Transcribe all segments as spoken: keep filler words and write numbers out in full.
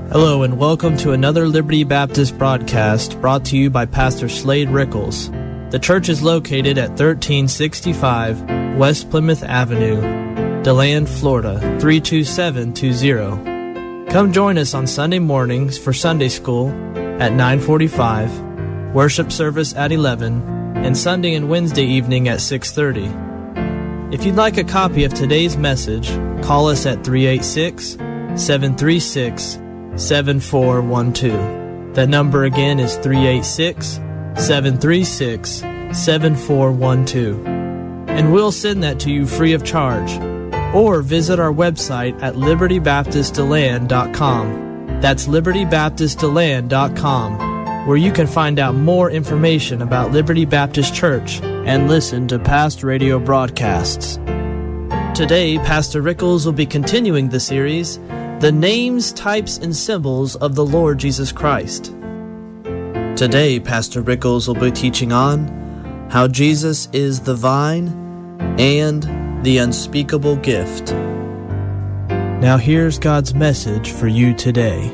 Hello and welcome to another Liberty Baptist broadcast brought to you by Pastor Slade Rickles. The church is located at thirteen sixty-five West Plymouth Avenue, DeLand, Florida three two seven two zero. Come join us on Sunday mornings for Sunday school at nine forty-five, worship service at eleven, and Sunday and Wednesday evening at six thirty. If you'd like a copy of today's message, call us at three eight six, seven three six, seven four one two. That number again is three eight six, seven three six, seven four one two. And we'll send that to you free of charge. Or visit our website at liberty baptist deland dot com. That's liberty baptist deland dot com, where you can find out more information about Liberty Baptist Church and listen to past radio broadcasts. Today, Pastor Rickles will be continuing the series, The Names, Types, and Symbols of the Lord Jesus Christ. Today, Pastor Rickles will be teaching on how Jesus is the vine and the unspeakable gift. Now here's God's message for you today.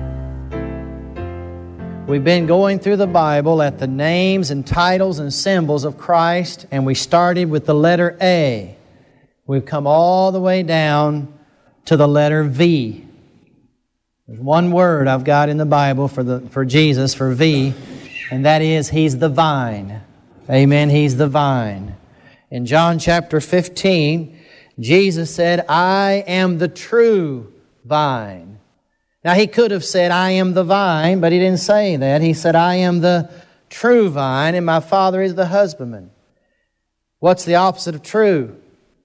We've been going through the Bible at the names and titles and symbols of Christ, and we started with the letter A. We've come all the way down to the letter V. There's one word I've got in the Bible for the for Jesus, for V, and that is He's the vine. Amen, He's the vine. In John chapter fifteen, Jesus said, I am the true vine. Now He could have said, I am the vine, but He didn't say that. He said, I am the true vine, and my Father is the husbandman. What's the opposite of true?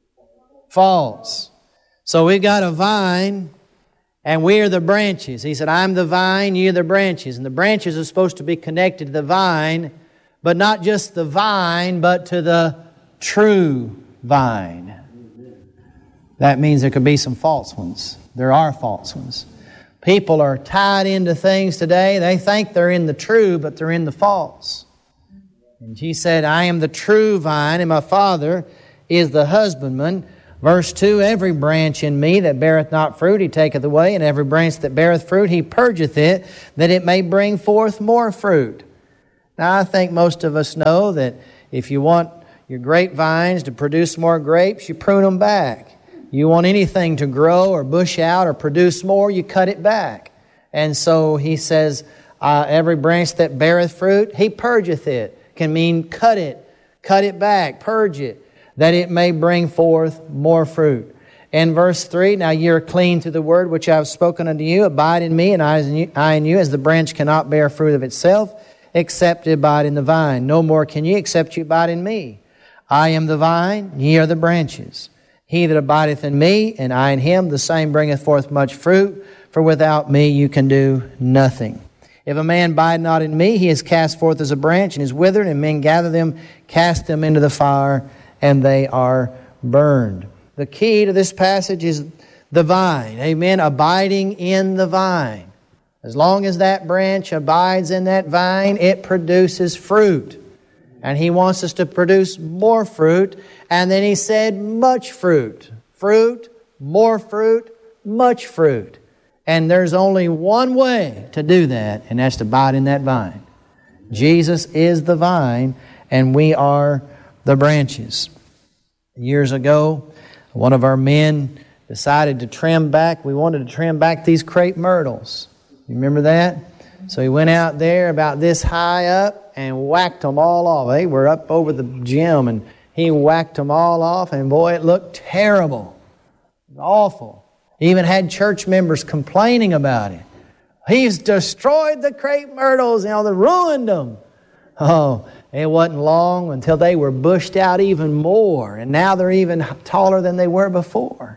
False. So we've got a vine, and we are the branches. He said, I'm the vine, you're the branches. And the branches are supposed to be connected to the vine, but not just the vine, but to the true vine. That means there could be some false ones. There are false ones. People are tied into things today. They think they're in the true, but they're in the false. And He said, I am the true vine, and my Father is the husbandman. Verse two, every branch in me that beareth not fruit, He taketh away, and every branch that beareth fruit, He purgeth it, that it may bring forth more fruit. Now, I think most of us know that if you want your grapevines to produce more grapes, you prune them back. You want anything to grow or bush out or produce more, you cut it back. And so He says, uh, every branch that beareth fruit, He purgeth it. Can mean cut it, cut it back, purge it, that it may bring forth more fruit. In verse three, now ye are clean through the word which I have spoken unto you. Abide in me, and I in you, as the branch cannot bear fruit of itself, except it abide in the vine. No more can ye, except you abide in me. I am the vine, ye are the branches. He that abideth in me, and I in him, the same bringeth forth much fruit, for without me you can do nothing. If a man abide not in me, he is cast forth as a branch, and is withered, and men gather them, cast them into the fire, and they are burned. The key to this passage is the vine. Amen. Abiding in the vine. As long as that branch abides in that vine, it produces fruit. And He wants us to produce more fruit. And then He said, much fruit. Fruit, more fruit, much fruit. And there's only one way to do that, and that's to abide in that vine. Jesus is the vine, and we are the branches. Years ago, one of our men decided to trim back. We wanted to trim back these crepe myrtles. You remember that? So he went out there about this high up and whacked them all off. They were up over the gym, and he whacked them all off, and boy, it looked terrible. It was awful. He even had church members complaining about it. He's destroyed the crepe myrtles, you know, they ruined them. Oh, it wasn't long until they were bushed out even more, and now they're even taller than they were before.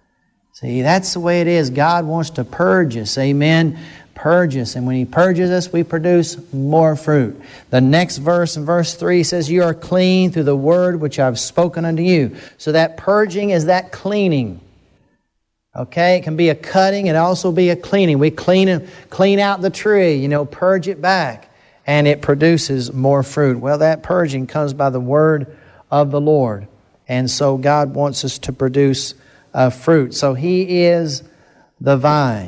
See, that's the way it is. God wants to purge us, amen? Purge us, and when He purges us, we produce more fruit. The next verse, in verse three, says, you are clean through the word which I've spoken unto you. So that purging is that cleaning. Okay, it can be a cutting, it also be a cleaning. We clean, clean out the tree, you know, purge it back, and it produces more fruit. Well, that purging comes by the word of the Lord. And so God wants us to produce uh, fruit. So He is the vine.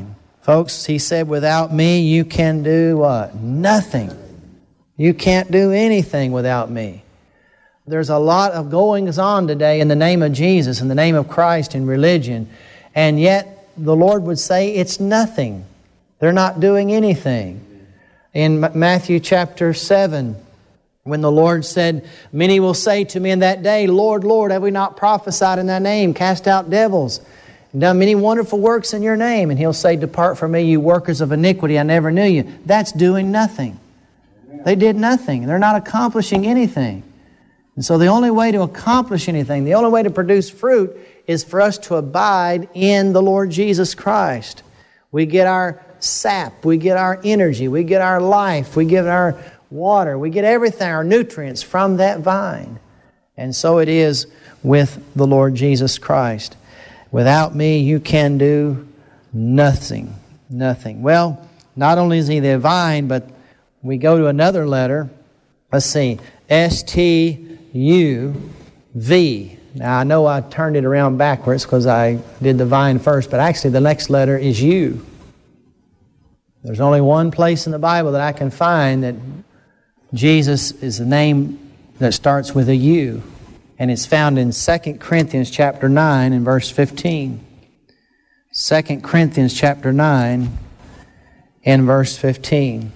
Folks, He said, without me, you can do what? Nothing. You can't do anything without me. There's a lot of goings on today in the name of Jesus, in the name of Christ, in religion. And yet, the Lord would say it's nothing. They're not doing anything. In Matthew chapter seven, when the Lord said, many will say to me in that day, Lord, Lord, have we not prophesied in Thy name, cast out devils, and done many wonderful works in Your name? And He'll say, depart from me, you workers of iniquity, I never knew you. That's doing nothing. They did nothing. They're not accomplishing anything. And so the only way to accomplish anything, the only way to produce fruit is for us to abide in the Lord Jesus Christ. We get our sap, we get our energy, we get our life, we get our water, we get everything, our nutrients from that vine. And so it is with the Lord Jesus Christ. Without me, you can do nothing. Nothing. Well, not only is He the vine, but we go to another letter. Let's see. S T U V. Now, I know I turned it around backwards because I did the vine first, but actually the next letter is U. There's only one place in the Bible that I can find that Jesus is the name that starts with a U, and it's found in Second Corinthians chapter nine and verse fifteen. Second Corinthians chapter nine and verse fifteen.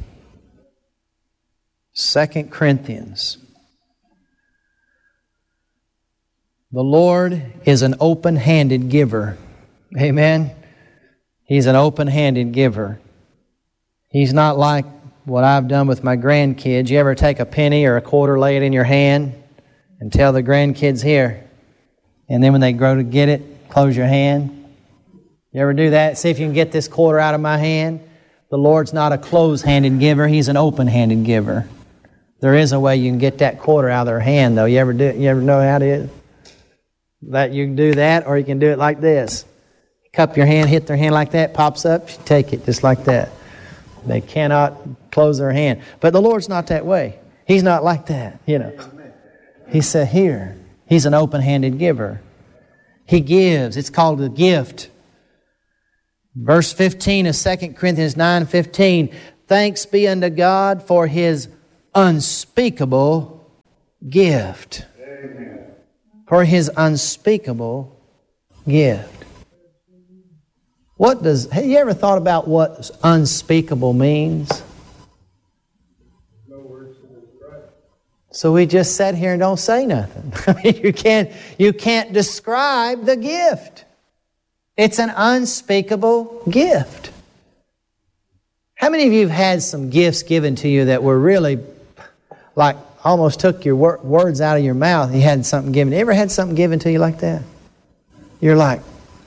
Second Corinthians. The Lord is an open-handed giver. Amen? He's an open-handed giver. He's not like what I've done with my grandkids. You ever take a penny or a quarter, lay it in your hand, and tell the grandkids, here. And then when they grow to get it, close your hand? You ever do that? See if you can get this quarter out of my hand? The Lord's not a closed-handed giver. He's an open-handed giver. There is a way you can get that quarter out of their hand, though. You ever do? You ever know how to do it? That you can do that, or you can do it like this. Cup your hand, hit their hand like that, pops up, you take it just like that. They cannot close their hand. But the Lord's not that way. He's not like that, you know. He said here, He's an open-handed giver. He gives. It's called a gift. Verse fifteen of Second Corinthians nine fifteen. Thanks be unto God for His unspeakable gift. Amen. For His unspeakable gift. What does, have you ever thought about what unspeakable means? No words to describe. So we just sit here and don't say nothing. I mean, you can't, you can't describe the gift. It's an unspeakable gift. How many of you have had some gifts given to you that were really like almost took your wor- words out of your mouth? You had something given. You ever had something given to you like that? You're like,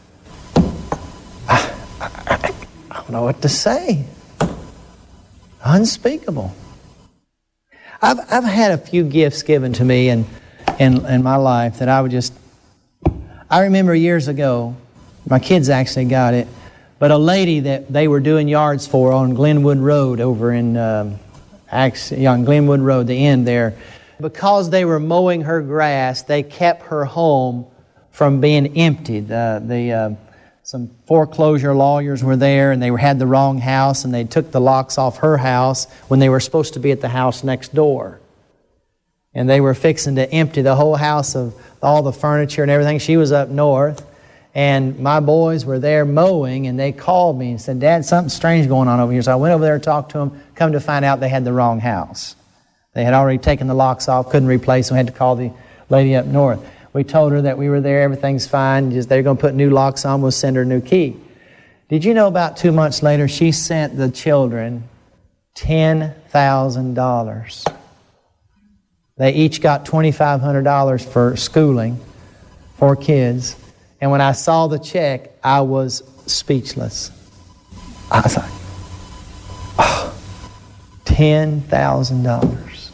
I, I, I don't know what to say. Unspeakable. I've I've had a few gifts given to me in, in in my life that I would just. I remember years ago, my kids actually got it, but a lady that they were doing yards for on Glenwood Road over in. Um, Actually, on Glenwood Road, the end there. Because they were mowing her grass, they kept her home from being emptied. Uh, the uh, some foreclosure lawyers were there, and they had the wrong house, and they took the locks off her house when they were supposed to be at the house next door. And they were fixing to empty the whole house of all the furniture and everything. She was up north, and my boys were there mowing, and they called me and said, Dad, something strange going on over here. So I went over there and talked to them. Come to find out they had the wrong house. They had already taken the locks off, couldn't replace them, had to call the lady up north. We told her that we were there, everything's fine, just they're going to put new locks on, we'll send her a new key. Did you know about two months later, she sent the children ten thousand dollars. They each got twenty-five hundred dollars for schooling, for kids. And when I saw the check, I was speechless. I was like, oh, ten thousand dollars.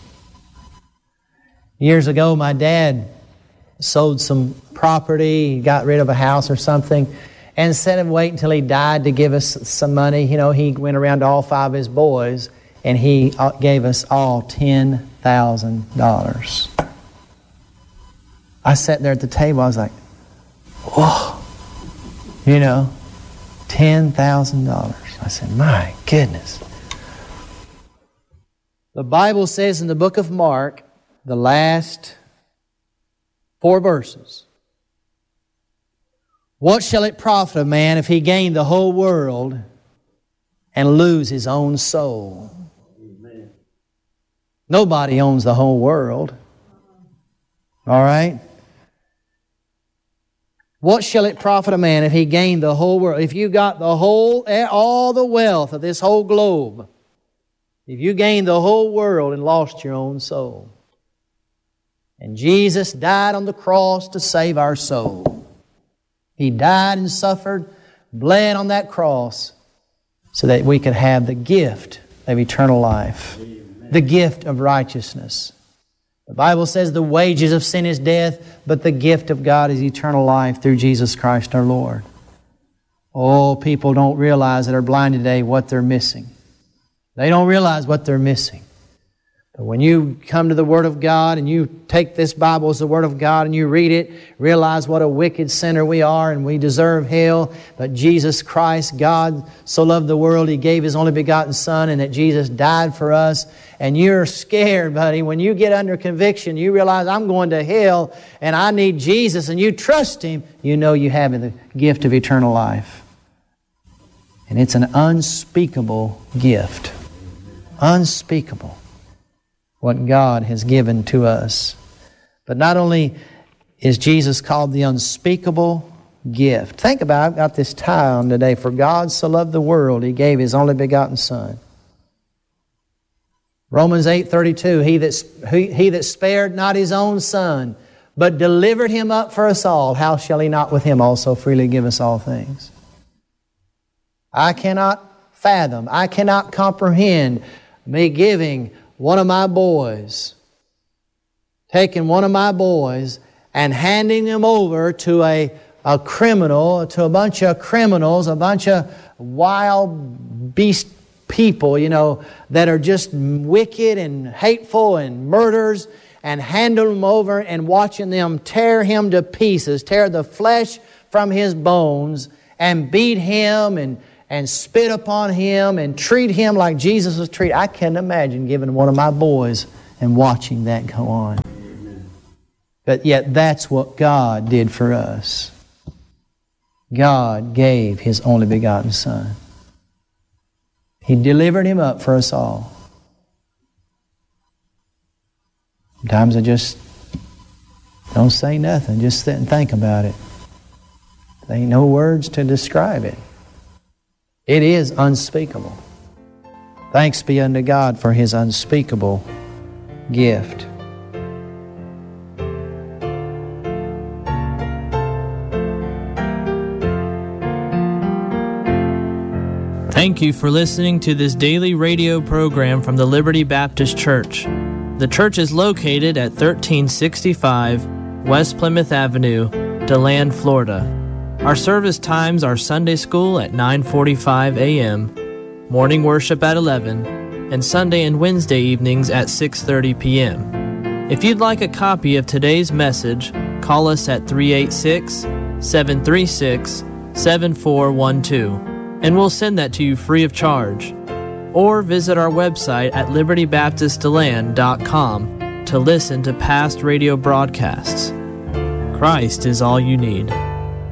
Years ago, my dad sold some property, he got rid of a house or something, and instead of waiting until he died to give us some money, you know, he went around to all five of his boys, and he gave us all ten thousand dollars. I sat there at the table, I was like, whoa, you know, ten thousand dollars. I said, my goodness. The Bible says in the book of Mark, the last four verses, what shall it profit a man if he gain the whole world and lose his own soul? Amen. Nobody owns the whole world. All right? What shall it profit a man if he gained the whole world? If you got the whole, all the wealth of this whole globe, if you gained the whole world and lost your own soul. And Jesus died on the cross to save our soul. He died and suffered, bled on that cross so that we could have the gift of eternal life, Amen. The gift of righteousness. The Bible says the wages of sin is death, but the gift of God is eternal life through Jesus Christ our Lord. Oh, people don't realize that are blind today what they're missing. They don't realize what they're missing. But when you come to the Word of God and you take this Bible as the Word of God and you read it, realize what a wicked sinner we are and we deserve hell. But Jesus Christ, God so loved the world, He gave His only begotten Son, and that Jesus died for us. And you're scared, buddy. When you get under conviction, you realize I'm going to hell and I need Jesus, and you trust Him, you know you have the gift of eternal life. And it's an unspeakable gift. Unspeakable. What God has given to us. But not only is Jesus called the unspeakable gift. Think about it. I've got this tie on today. For God so loved the world, He gave His only begotten Son. Romans eight thirty-two, he that, he, he that spared not His own Son, but delivered Him up for us all, how shall He not with Him also freely give us all things? I cannot fathom, I cannot comprehend me giving one of my boys, taking one of my boys and handing him over to a, a criminal, to a bunch of criminals, a bunch of wild beast people, you know, that are just wicked and hateful and murderers, and handing them over and watching them tear him to pieces, tear the flesh from his bones and beat him and and spit upon him and treat him like Jesus was treated. I can't imagine giving one of my boys and watching that go on. Amen. But yet that's what God did for us. God gave His only begotten Son. He delivered Him up for us all. Sometimes I just don't say nothing. Just sit and think about it. There ain't no words to describe it. It is unspeakable. Thanks be unto God for His unspeakable gift. Thank you for listening to this daily radio program from the Liberty Baptist Church. The church is located at thirteen sixty-five West Plymouth Avenue, DeLand, Florida. Our service times are Sunday school at nine forty-five a.m., morning worship at eleven, and Sunday and Wednesday evenings at six thirty p.m. If you'd like a copy of today's message, call us at three eight six, seven three six, seven four one two, and we'll send that to you free of charge. Or visit our website at liberty baptist deland dot com to listen to past radio broadcasts. Christ is all you need.